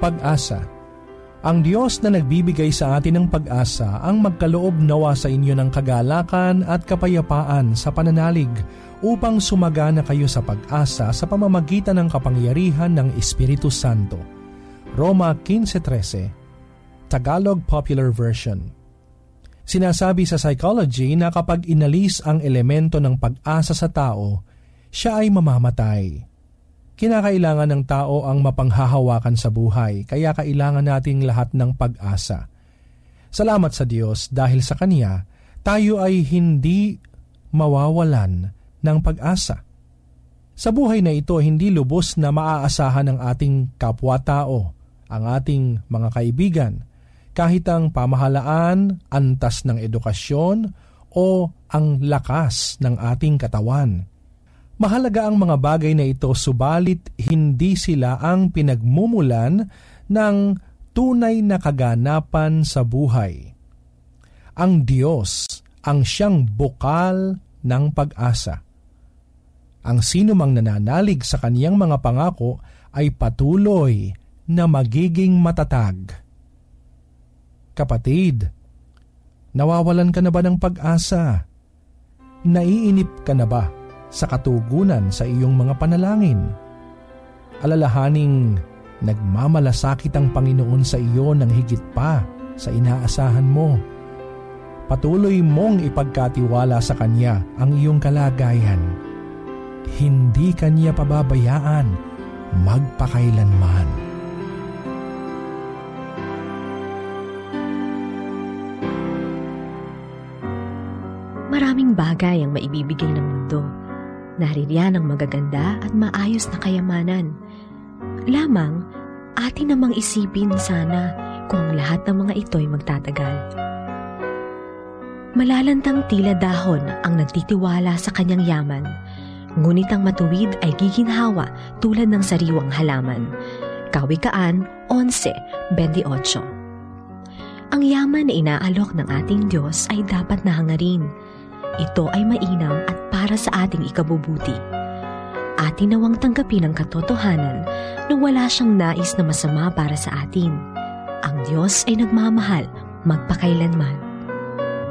Pag-asa. Ang Diyos na nagbibigay sa atin ng pag-asa ang magkaloob nawa sa inyo ng kagalakan at kapayapaan sa pananalig upang sumagana kayo sa pag-asa sa pamamagitan ng kapangyarihan ng Espiritu Santo. Roma 15:13, Tagalog Popular Version. Sinasabi sa psychology na kapag inalis ang elemento ng pag-asa sa tao, siya ay mamamatay. Kinakailangan ng tao ang mapanghahawakan sa buhay, kaya kailangan nating lahat ng pag-asa. Salamat sa Diyos dahil sa Kanya, tayo ay hindi mawawalan ng pag-asa. Sa buhay na ito, hindi lubos na maaasahan ng ating kapwa-tao, ang ating mga kaibigan, kahit ang pamahalaan, antas ng edukasyon, o ang lakas ng ating katawan. Mahalaga ang mga bagay na ito, subalit hindi sila ang pinagmumulan ng tunay na kaganapan sa buhay. Ang Diyos ang siyang bukal ng pag-asa. Ang sinumang nananalig sa kaniyang mga pangako ay patuloy na magiging matatag. Kapatid, nawawalan ka na ba ng pag-asa? Naiinip ka na ba sa katugunan sa iyong mga panalangin? Alalahaning nagmamalasakit ang Panginoon sa iyo ng higit pa sa inaasahan mo. Patuloy mong ipagkatiwala sa Kanya ang iyong kalagayan. Hindi Kanya pababayaan magpakailanman. Maraming bagay ang maibibigay ng mundo. Naririyan ang magaganda at maayos na kayamanan. Lamang, atin namang isipin sana kung ang lahat ng mga ito'y magtatagal. Malalantang tila dahon ang nagtitiwala sa kanyang yaman, ngunit ang matuwid ay giginhawa tulad ng sariwang halaman. Kawikaan 11:28. Ang yaman na inaalok ng ating Diyos ay dapat nahangarin. Ito ay mainam at para sa ating ikabubuti. Atin nawang tanggapin ang katotohanan na wala siyang nais na masama para sa atin. Ang Diyos ay nagmamahal magpakailanman.